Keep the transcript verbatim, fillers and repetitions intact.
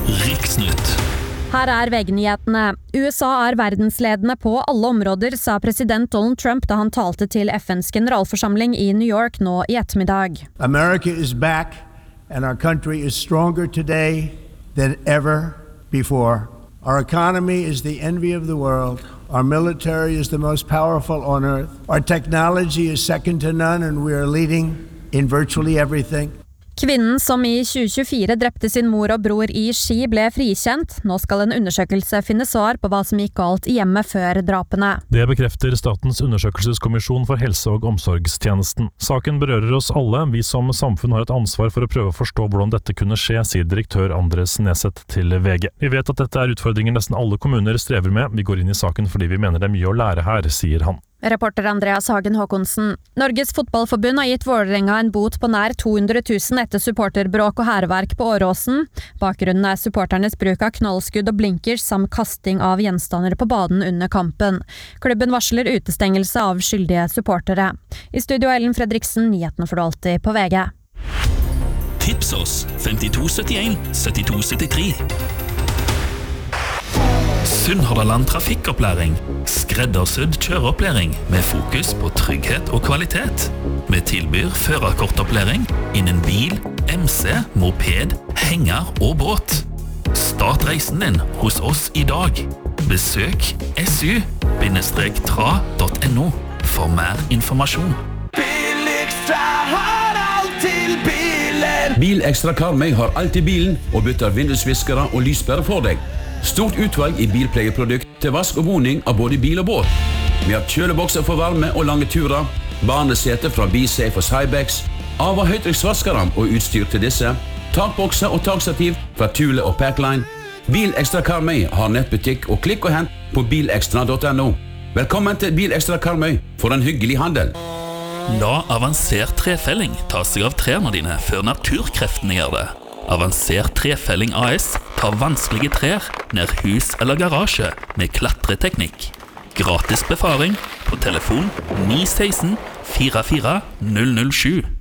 Riksnytt. Her er V G-nyhetene. U S A er verdensledende på alle områder, sa president Donald Trump da han talte til F N's generalforsamling i New York nå i ettermiddag. America is back, and our country is stronger today than ever before. Our economy is the envy of the world. Our military is the most powerful on earth. Our technology is second to none, and we are leading in virtually everything. Kvinnen som i tjue tjuefire drepte sin mor og bror i Ski ble frikjent. Nå skal en undersøkelse finne svar på hva som gikk galt i hjemmet før drapene. Det bekrefter Statens undersøkelseskommisjon for helse- og omsorgstjenesten. Saken berører oss alle. Vi som samfunn har et ansvar for å prøve å forstå hvordan dette kunne skje, sier direktør Andres Neset til V G. Vi vet at dette er utfordringer nesten alle kommuner strever med. Vi går inn i saken fordi vi mener det er mye å lære her, sier han. Reporter Andreas Hagen Håkonsen. Norges fotballforbund har gitt Vålerenga en bot på nær to hundre tusen etter supporterbråk og hærverk på Åråsen. Bakgrunnen er supporternes bruk av knallskudd og blinkers samt kasting av gjenstander på banen under kampen. Klubben varsler utestengelse av skyldige supportere. I studio Ellen Fredriksen, nyhetene får du alltid på V G. Tips oss femtito syttien syttito syttitre. Sunnhordland trafikkopplæring. Skreddersydd kjøreopplæring med fokus på trygghet og kvalitet. Vi tilbyr førerkortopplæring innen bil, M C, moped, henger og båt. Start reisen din hos oss i dag. Besøk S U tra punktum no for mer informasjon. Bilekstra har alt til bilen. Bilekstra Karmøy har alt i bilen og bytter vindusviskere og lyspærer for deg. Stort utvalg i bilpleieprodukt til vask og boning av både bil og båt. Vi har kjølebokser for varme og lange turer, barnesete fra BeSafe og Cybex, av- og høytrykksvaskere og utstyr til disse, takbokser og takstativ fra Thule og Packline. Bilekstra Karmøy har nettbutikk og klikk og hent på bilekstra punktum no. Velkommen til Bilekstra Karmøy for en hyggelig handel. La avansert trefelling ta seg av trærne dine før naturkreftene gjør det. Avansert trefelling A S tar vanskelige trær ned hus eller garasje med klatreteknikk. Gratis befaring på telefon ni ett seks fire fire null null sju.